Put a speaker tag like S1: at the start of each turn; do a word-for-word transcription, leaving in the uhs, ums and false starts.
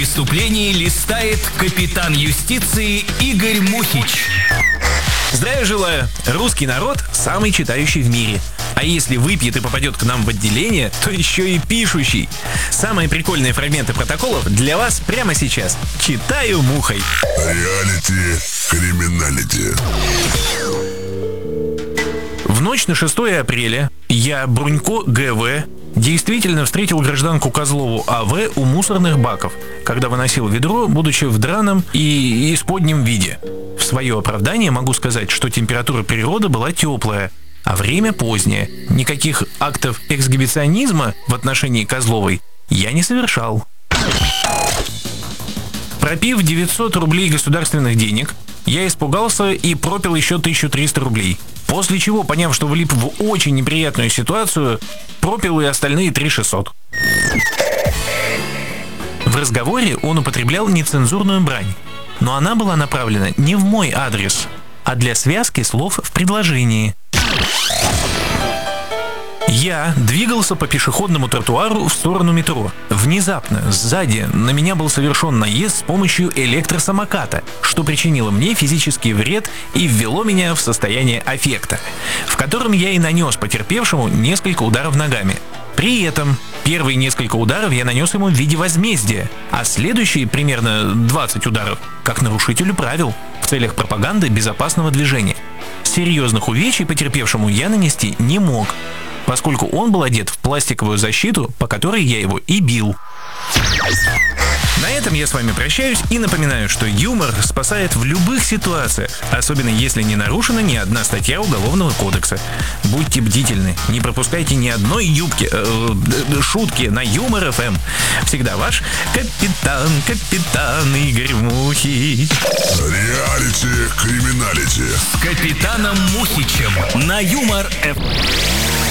S1: преступлений листает капитан юстиции Игорь Мухич.
S2: Здравия желаю! Русский народ самый читающий в мире. А если выпьет и попадет к нам в отделение, то еще и пишущий. Самые прикольные фрагменты протоколов для вас прямо сейчас. Читаю мухой.
S3: Реалити криминалити.
S2: В ночь на шестое апреля я, Брунько ГВ, действительно встретил гражданку Козлову АВ у мусорных баков, когда выносил ведро, будучи в драном и исподнем виде. В свое оправдание могу сказать, что температура природы была теплая, а время позднее. Никаких актов эксгибиционизма в отношении Козловой я не совершал. Пропив девятьсот рублей государственных денег, я испугался и пропил еще тысячу триста рублей. После чего, поняв, что влип в очень неприятную ситуацию, пропил и остальные три тысячи шестьсот. В разговоре он употреблял нецензурную брань, но она была направлена не в мой адрес, а для связки слов в предложении. Я двигался по пешеходному тротуару в сторону метро. Внезапно, сзади, на меня был совершен наезд с помощью электросамоката, что причинило мне физический вред и ввело меня в состояние аффекта, в котором я и нанес потерпевшему несколько ударов ногами. При этом первые несколько ударов я нанес ему в виде возмездия, а следующие примерно двадцать ударов как нарушителю правил в целях пропаганды безопасного движения. Серьезных увечий потерпевшему я нанести не мог, поскольку он был одет в пластиковую защиту, по которой я его и бил. На этом я с вами прощаюсь и напоминаю, что юмор спасает в любых ситуациях, особенно если не нарушена ни одна статья Уголовного кодекса. Будьте бдительны, не пропускайте ни одной юбки, э, шутки на Юмор эф эм. Всегда ваш капитан, капитан Игорь Мухич.
S3: Реалити криминалити.
S1: С капитаном Мухичем на Юмор эф эм.